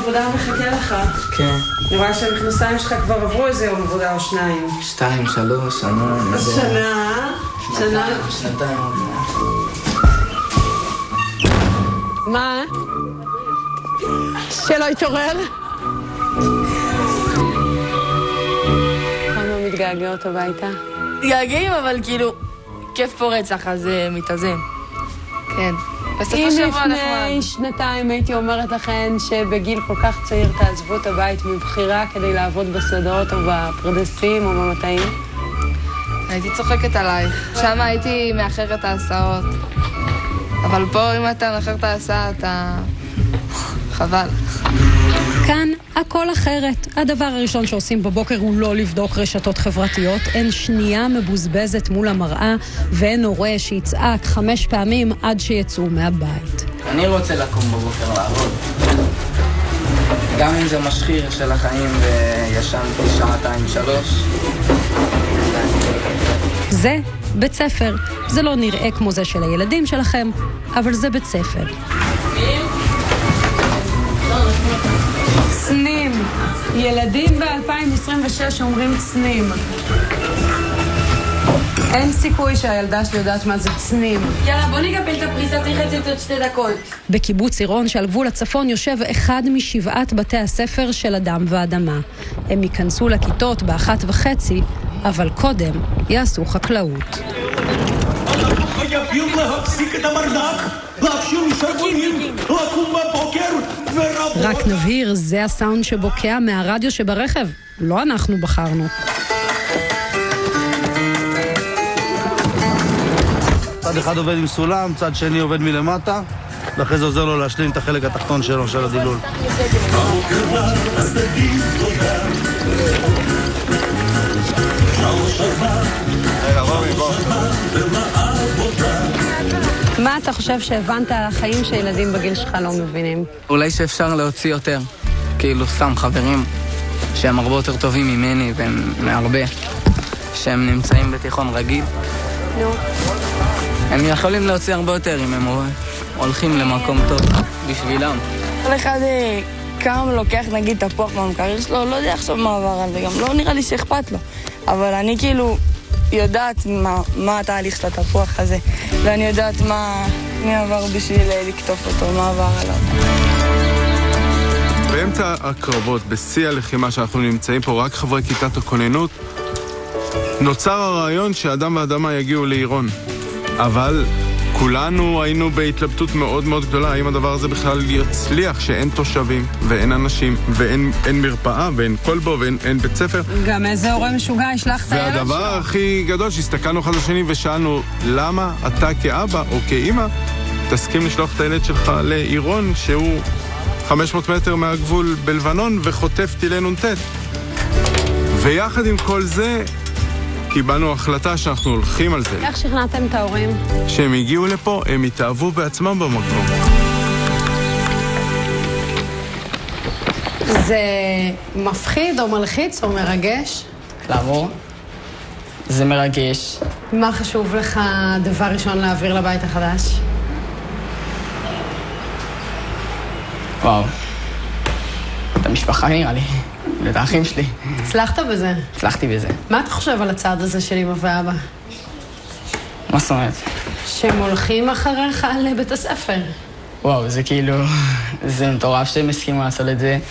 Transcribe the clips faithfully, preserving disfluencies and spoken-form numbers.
עבודה מחכה לך. כן. אני רואה שהמכנסיים שלך כבר עברו איזה יום עבודה או שניים. שתיים, שלוש, שנה. שנה? שנה? שנתיים. מה? שלא יתעורר? כמה מתגעגעות הביתה? מתגעגעים, אבל כאילו, כיף פה רצח, אז מתאזן. כן. אם לפני שנתיים הייתי אומרת לכן שבגיל כל כך צעיר תעזבו את הבית מבחירה כדי לעבוד בשדות או בפרדסים או במטעים? הייתי צוחקת עלייך. שם הייתי מאחר את ההסעות. אבל פה אם אתה מאחר את ההסעה, אתה... חבל. כאן הכל אחרת. הדבר הראשון שעושים בבוקר הוא לא לבדוק רשתות חברתיות. אין שנייה מבוזבזת מול המראה, ואין הורה שיצעק חמש פעמים עד שיצאו מהבית. אני רוצה לקום בבוקר לעבוד. גם אם זה משחיר של החיים וישנתי שעתיים שלוש. זה בית ספר. זה לא נראה כמו זה של הילדים שלכם, אבל זה בית ספר. צנים. ילדים ב-אלפיים עשרים ושש אומרים צנים. אין סיכוי שהילדה שלי יודעת מה זה צנים. יאללה, בוא נקפל את הפריסה, צריך לצאת עוד שתי דקות. בקיבוץ עירון שעל גבול הצפון יושב אחד משבעת בתי הספר של אדם ואדמה. הם ייכנסו לכיתות באחת וחצי, אבל קודם יעשו חקלאות. אנחנו חייבים להפסיק את המרדק, להפשיר שרבונים, לקום בבוקר ורבות. רק נבהיר, זה הסאונד שבוקע מהרדיו שברכב. לא אנחנו בחרנו. צד אחד עובד עם סולם, צד שני עובד מלמטה, ואחרי זה עוזר לו להשלים את החלק התחתון שלו, של הדילול. מה אתה חושב שהבנת על החיים שילדים בגיל שלך לא מבינים? אולי שאפשר להוציא יותר. כאילו סתם חברים שהם הרבה יותר טובים ממני והם מהרבה. שהם נמצאים בתיכון רגיל. נו. הם יכולים להוציא הרבה יותר אם הם הולכים למקום טוב בשבילם. כל אחד כמה לוקח נגיד תפוח במקרר שלו, לא יודע עכשיו מה עבר על זה, גם לא נראה לי שאכפת לו. אבל אני כאילו יודעת מה, מה התהליך של התפוח הזה, ואני יודעת מה, מי עבר בשביל לקטוף אותו, מה עבר עליו. באמצע הקרבות, בשיא הלחימה שאנחנו נמצאים פה, רק חברי כיתת הכוננות, נוצר הרעיון שאדם ואדמה יגיעו לעירון. אבל כולנו היינו בהתלבטות מאוד מאוד גדולה, האם הדבר הזה בכלל יצליח, שאין תושבים ואין אנשים ואין אין מרפאה ואין כלבו ואין אין בית ספר. גם איזה הורה משוגע ישלח את הילד שלו. והדבר הכי גדול שהסתכלנו אחד לשני ושאלנו, למה אתה כאבא או כאמא תסכים לשלוח את הילד שלך לעירון שהוא חמש מאות מטר מהגבול בלבנון וחוטף טילי נ"ט. ויחד עם כל זה קיבלנו החלטה שאנחנו הולכים על זה. איך שכנעתם את ההורים? שהם הגיעו לפה, הם התאהבו בעצמם במקום. זה מפחיד או מלחיץ או מרגש? לעבור? זה מרגש. מה חשוב לך דבר ראשון להעביר לבית החדש? וואו. את המשפחה נראה לי. את האחים שלי. הצלחת בזה? הצלחתי בזה. מה אתה חושב על הצעד הזה של אמא ואבא? מה זאת אומרת? שהם הולכים אחריך לבית הספר. וואו, זה כאילו... זה מטורף שהם הסכימו לעשות את זה.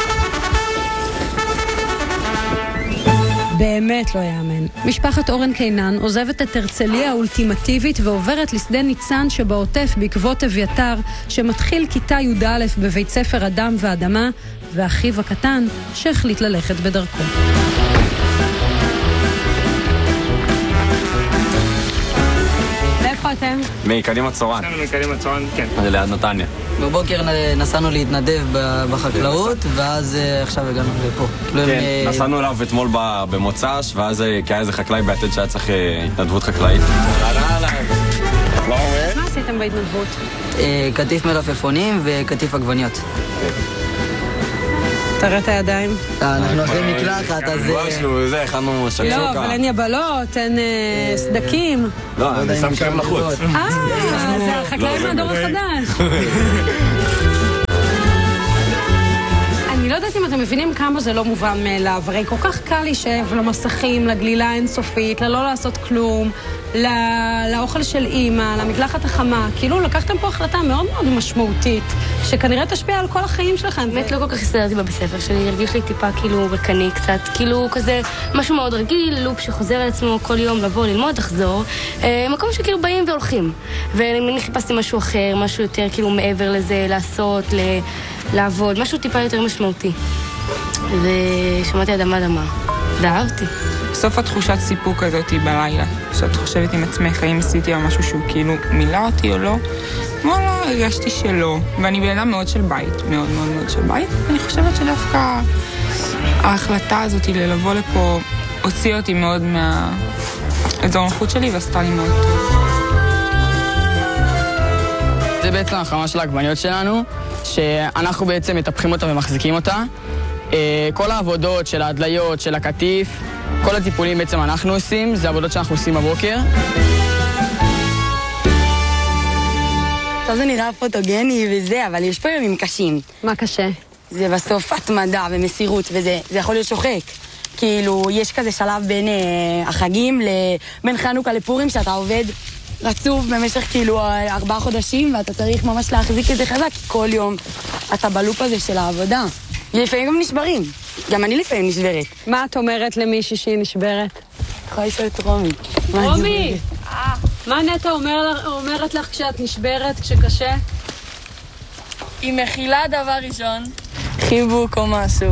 באמת לא יאמן. משפחת אורן קינן עוזבת את הרצליה האולטימטיבית ועוברת לשדה ניצן שבעוטף בעקבות אביתר, שמתחיל כיתה י' א' בבית ספר אדם ואדמה, ואחיו הקטן שהחליט ללכת בדרכו. לאיפה אתם? מקדימה צורן. מקדימה צורן, כן. זה ליד נתניה. בבוקר נסענו להתנדב בחקלאות, ואז עכשיו הגענו לפה. כן, נסענו אליו אתמול במוצ"ש, ואז כי היה איזה חקלאי בעתיד שהיה צריך התנדבות חקלאית. מה עשיתם בהתנדבות? קטיף מלפפונים וקטיף עגבניות. תראה את הידיים. אנחנו אחרי מקלחת, אז... גבשנו, זה, הכנו שקשוקה. לא, אבל אין יבלות, אין סדקים. לא, אני שם קרם לחוץ. אה, זה החקלאי מהדור החדש. יודעת אם אתם מבינים כמה זה לא מובן מאליו, הרי כל כך קל להישב למסכים, לגלילה אינסופית, ללא לעשות כלום, לא... לאוכל של אימא, למקלחת החמה, כאילו לקחתם פה החלטה מאוד מאוד משמעותית, שכנראה תשפיע על כל החיים שלכם. באמת לא כל כך הסתדרתי בבית ספר שלי, הרגיש לי טיפה כאילו רקני קצת, כאילו כזה משהו מאוד רגיל, לופ שחוזר על עצמו כל יום לבוא, ללמוד, לחזור, אה, מקום שכאילו באים והולכים. ואני חיפשתי משהו אחר, משהו יותר כאילו מעבר לזה, לעשות, ל... לעבוד, משהו טיפה יותר משמעותי. ושמעתי אדמה אדמה, ואהבתי. בסוף התחושת סיפוק הזאת היא בלילה, שאת חושבת עם עצמך, האם עשיתי על משהו שהוא כאילו מילא אותי או לא, וואלה, הרגשתי שלא, ואני בעילה מאוד של בית, מאוד מאוד מאוד של בית, ואני חושבת שדווקא ההחלטה הזאת היא לבוא לפה, הוציאה אותי מאוד מהאזור הנוחות שלי ועשתה לי מאוד טוב. זה בעצם החרמה של העגבניות שלנו, שאנחנו בעצם מטפחים אותה ומחזיקים אותה. כל העבודות של ההדליות, של הקטיף, כל הטיפולים בעצם אנחנו עושים, זה עבודות שאנחנו עושים בבוקר. טוב, זה נראה פוטוגני וזה, אבל יש פה ימים קשים. מה קשה? זה בסוף התמדה ומסירות, וזה זה יכול להיות שוחק. כאילו, יש כזה שלב בין אה, החגים, בין חנוכה לפורים, שאתה עובד רצוף במשך כאילו ארבעה חודשים, ואתה צריך ממש להחזיק את זה חזק, כי כל יום אתה בלופ הזה של העבודה. לפעמים גם נשברים. גם אני לפעמים נשברת. מה את אומרת למישהי שהיא נשברת? יכולה לשאול את רומי. רומי! מה נטע אומרת לך כשאת נשברת, כשקשה? היא מכילה דבר ראשון. חיבוק או משהו.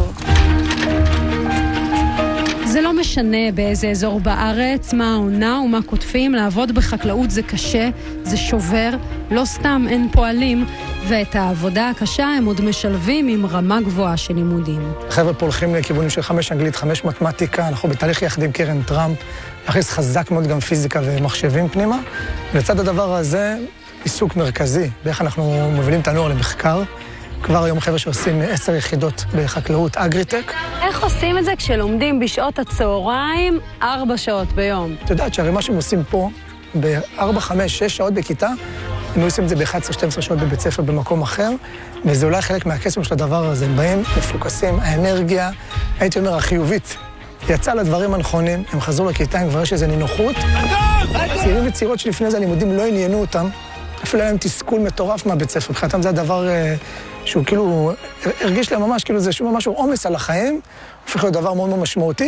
זה לא משנה באיזה אזור בארץ, מה העונה ומה כותבים, לעבוד בחקלאות זה קשה, זה שובר, לא סתם אין פועלים, ואת העבודה הקשה הם עוד משלבים עם רמה גבוהה של לימודים. החבר'ה פה הולכים לכיוונים של חמש אנגלית, חמש מתמטיקה, אנחנו בתהליך יחד עם קרן טראמפ, להכניס חזק מאוד גם פיזיקה ומחשבים פנימה, ולצד הדבר הזה עיסוק מרכזי, באיך אנחנו מובילים את הנוער למחקר, כבר היום חבר'ה שעושים עשר יחידות בחקלאות אגריטק. איך עושים את זה כשלומדים בשעות הצהריים ארבע שעות ביום? את יודעת שהרי מה שהם עושים פה, בארבע, חמש, שש שעות בכיתה, הם עושים את זה ב-אחת עשרה שתים עשרה שעות בבית ספר במקום אחר, וזה אולי חלק מהקסם של הדבר הזה. הם באים מפוקסים, האנרגיה, הייתי אומר, החיובית, יצא לדברים הנכונים, הם חזרו לכיתה, הם כבר יש איזו נינוחות. צעירים וצעירות שלפני זה הלימודים לא עניינו אותם, אפילו היה להם תסכול מטורף מהבית ספר. מבחינתם זה הדבר שהוא כאילו, הרגיש להם ממש כאילו זה שהוא ממש עומס על החיים, הופך להיות דבר מאוד מאוד משמעותי.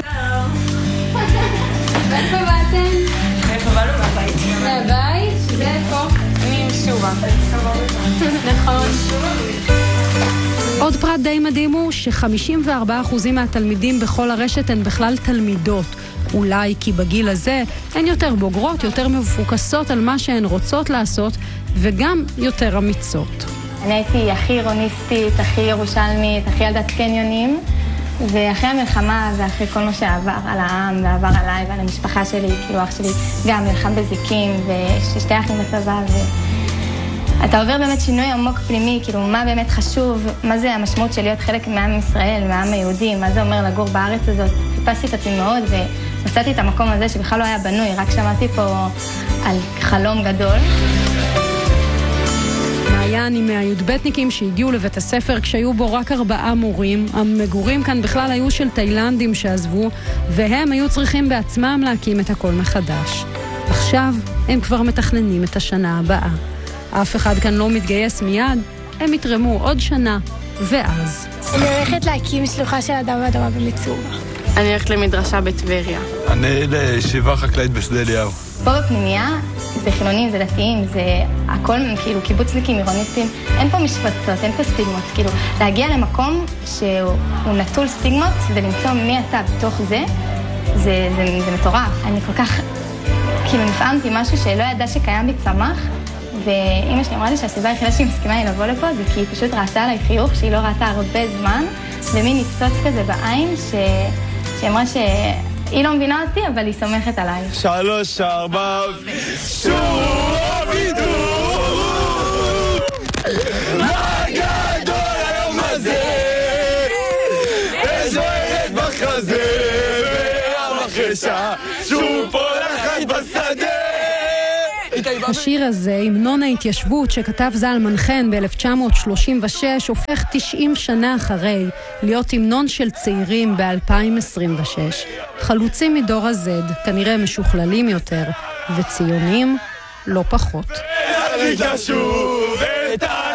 ואיפה באתם? איפה באנו מהבית? מהבית? זה איפה? אני עם שובה. נכון. עוד פרט די מדהים הוא ש-חמישים וארבעה אחוז מהתלמידים בכל הרשת הן בכלל תלמידות. אולי כי בגיל הזה הן יותר בוגרות, יותר מפוקסות על מה שהן רוצות לעשות, וגם יותר אמיצות. אני הייתי הכי אירוניסטית, הכי ירושלמית, הכי ילדת קניונים, ואחרי המלחמה ואחרי כל מה שעבר על העם ועבר עליי ועל המשפחה שלי, כאילו אח שלי גם נלחם בזיקים ושתי אחים בצבא, ואתה עובר באמת שינוי עמוק פנימי, כאילו מה באמת חשוב, מה זה המשמעות של להיות חלק מעם ישראל, מהעם היהודי, מה זה אומר לגור בארץ הזאת. חיפשתי את עצמי מאוד ומצאתי את המקום הזה שבכלל לא היה בנוי, רק שמעתי פה על חלום גדול. מעיין עם מהי"בניקים שהגיעו לבית הספר כשהיו בו רק ארבעה מורים. המגורים כאן בכלל היו של תאילנדים שעזבו, והם היו צריכים בעצמם להקים את הכל מחדש. עכשיו הם כבר מתכננים את השנה הבאה. אף אחד כאן לא מתגייס מיד, הם יתרמו עוד שנה, ואז. אני הולכת להקים שלוחה של אדם ואדמה במצובה. אני הולכת למדרשה בטבריה. אני לישיבה חקלאית בשדה אליהו. פה בפנימייה זה חילונים, זה דתיים, זה הכל כאילו קיבוצניקים, עירוניסטים, אין פה משפטות, אין פה סטיגמות, כאילו להגיע למקום שהוא נטול סטיגמות ולמצוא מי אתה בתוך זה, זה, זה, זה מטורף. אני כל כך כאילו נפעמתי משהו שלא ידע שקיים בי צמח, ואמא שלי אמרה לי שהסיבה היחידה שהיא מסכימה היא לבוא לפה זה כי היא פשוט ראתה עליי חיוך שהיא לא ראתה הרבה זמן, ומין ניצוץ כזה בעין ש... שהיא אמרה ש... היא לא מבינה אותי, אבל היא סומכת עליי. שלוש, ארבע, שוב בידור! מה גדול היום הזה? איזו ארד בחזה, והמחרשה, שוב פולחת בשדה! איתי, השיר הזה, המנון ההתיישבות שכתב זלמן חן ב-אלף תשע מאות שלושים ושש, הופך תשעים שנה אחרי להיות המנון של צעירים ב-אלפיים עשרים ושש. חלוצים מדור הזד, כנראה משוכללים יותר, וציונים לא פחות. תשוב את